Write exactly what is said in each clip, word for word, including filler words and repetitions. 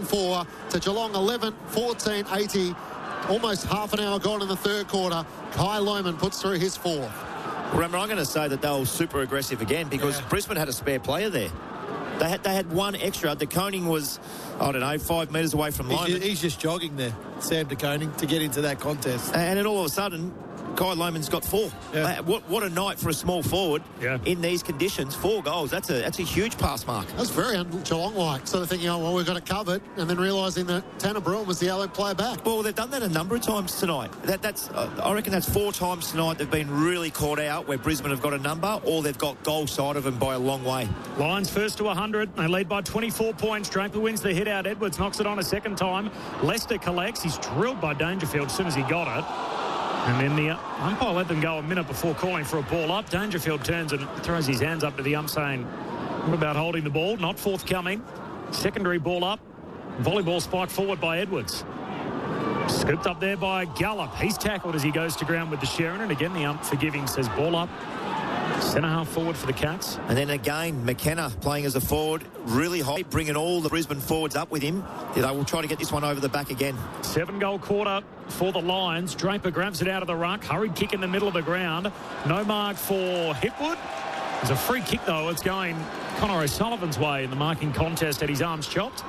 and four to Geelong eleven fourteen eighty. Almost half an hour gone in the third quarter. Kai Lohmann puts through his fourth. Remember, I'm going to say that they were super aggressive again because yeah. Brisbane had a spare player there. They had they had one extra. De Koning was, I don't know, five metres away from line. He's, he's just jogging there, Sam De Koning, to get into that contest. And then all of a sudden, Kai Lohmann's got four. Yeah. Uh, what what a night for a small forward yeah. in these conditions. Four goals. That's a that's a huge pass mark. That's very Geelong-like. Sort of thinking, oh, well, we've got it covered, and then realising that Tanner Bruhn was the yellow player back. Well, they've done that a number of times tonight. That that's uh, I reckon that's four times tonight they've been really caught out where Brisbane have got a number or they've got goal side of them by a long way. Lions first to one hundred. They lead by twenty-four points. Draper wins the hit out. Edwards knocks it on a second time. Lester collects. He's drilled by Dangerfield as soon as he got it. And then the umpire let them go a minute before calling for a ball up. Dangerfield turns and throws his hands up to the ump saying, what about holding the ball? Not forthcoming. Secondary ball up. Volleyball spike forward by Edwards. Scooped up there by Gallup. He's tackled as he goes to ground with the Sharon. And again, the ump forgiving says ball up. Centre half forward for the Cats. And then again, McKenna playing as a forward, really high, bringing all the Brisbane forwards up with him. They will try to get this one over the back again. Seven goal quarter for the Lions. Draper grabs it out of the ruck. Hurried kick in the middle of the ground. No mark for Hipwood. There's a free kick, though. It's going Connor O'Sullivan's way in the marking contest. Had his arms chopped.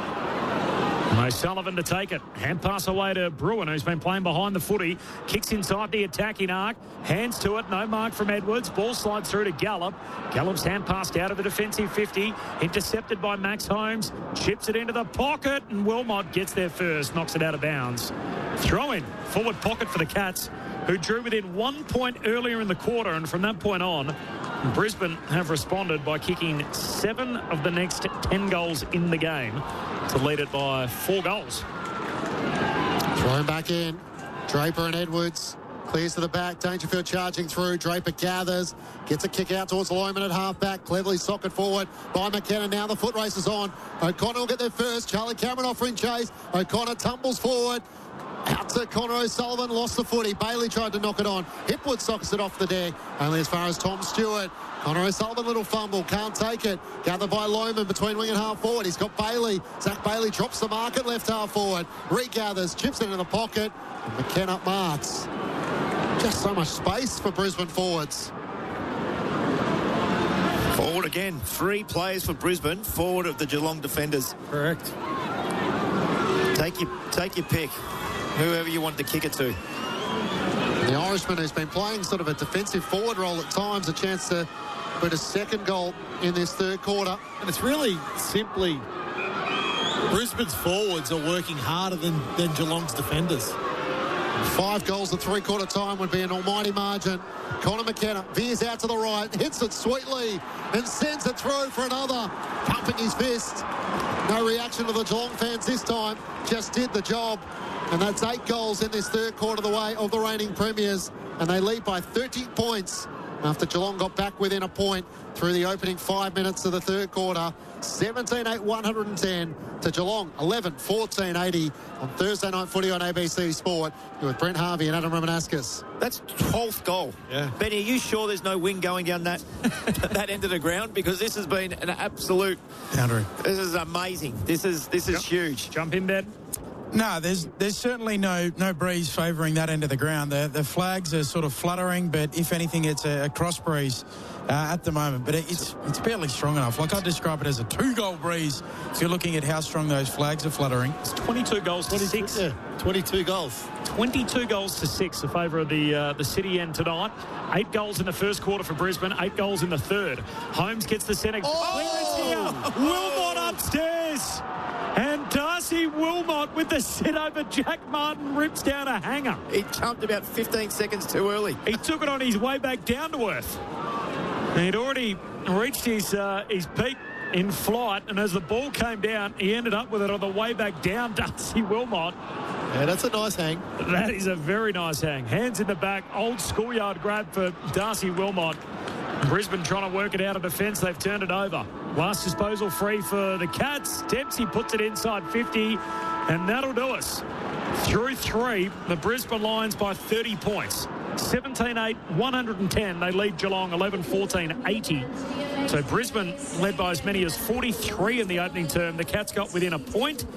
O'Sullivan to take it. Hand pass away to Bruhn, who's been playing behind the footy. Kicks inside the attacking arc. Hands to it. No mark from Edwards. Ball slides through to Gallup. Gallup's hand passed out of the defensive fifty. Intercepted by Max Holmes. Chips it into the pocket. And Wilmot gets there first. Knocks it out of bounds. Throw in. Forward pocket for the Cats, who drew within one point earlier in the quarter. And from that point on, Brisbane have responded by kicking seven of the next ten goals in the game to lead it by four goals. Thrown back in. Draper and Edwards. Clears to the back. Dangerfield charging through. Draper gathers. Gets a kick out towards Lohmann at half-back. Cleverly socket forward by McKenna. Now the foot race is on. O'Connor will get there first. Charlie Cameron offering chase. O'Connor tumbles forward. Out to Connor O'Sullivan, lost the footy. Bailey tried to knock it on. Hipwood sockets it off the deck. Only as far as Tom Stewart. Connor O'Sullivan, little fumble, can't take it. Gathered by Lohmann between wing and half forward. He's got Bailey. Zach Bailey drops the mark at left half forward. Regathers, chips it into the pocket. And McKenna marks. Just so much space for Brisbane forwards. Forward again. Three players for Brisbane. Forward of the Geelong defenders. Correct. Take your, take your pick. Whoever you want to kick it to. The Irishman, who's been playing sort of a defensive forward role at times, a chance to put a second goal in this third quarter. And it's really simply Brisbane's forwards are working harder than, than Geelong's defenders. Five goals at three-quarter time would be an almighty margin. Connor McKenna veers out to the right, hits it sweetly, and sends it through for another. Pumping his fist. No reaction to the Geelong fans this time. Just did the job. And that's eight goals in this third quarter of the way of the reigning premiers. And they lead by thirty points after Geelong got back within a point through the opening five minutes of the third quarter. seventeen eight one hundred ten to Geelong eleven fourteen eighty on Thursday Night Footy on A B C Sport. You're with Brent Harvey and Adam Romanascus. That's twelfth goal. Yeah. Benny, are you sure there's no wing going down that that end of the ground? Because this has been an absolute... Boundary. This is amazing. This is this is Jump. huge. Jump in, Ben. No, there's there's certainly no no breeze favouring that end of the ground. The the flags are sort of fluttering, but if anything, it's a, a cross breeze uh, at the moment. But it, it's it's barely strong enough. Like, I'd describe it as a two-goal breeze if you're looking at how strong those flags are fluttering. It's twenty-two goals to six. Yeah, twenty-two goals. twenty-two goals to six in favour of the uh, the City end tonight. Eight goals in the first quarter for Brisbane, eight goals in the third. Holmes gets the centre. Oh! Wilmot upstairs. And Darcy Wilmot with the sit over Jack Martin rips down a hanger. He jumped about fifteen seconds too early. He took it on his way back down to earth. He'd already reached his uh, his peak in flight, and as the ball came down, he ended up with it on the way back down, Darcy Wilmot. Yeah, that's a nice hang. That is a very nice hang. Hands in the back, old schoolyard grab for Darcy Wilmot. Brisbane trying to work it out of defence. They've turned it over. Last disposal free for the Cats. Dempsey puts it inside fifty, and that'll do us. Through three, the Brisbane Lions by thirty points. seventeen eight one hundred ten. They lead Geelong eleven fourteen eighty. So Brisbane led by as many as forty-three in the opening term. The Cats got within a point.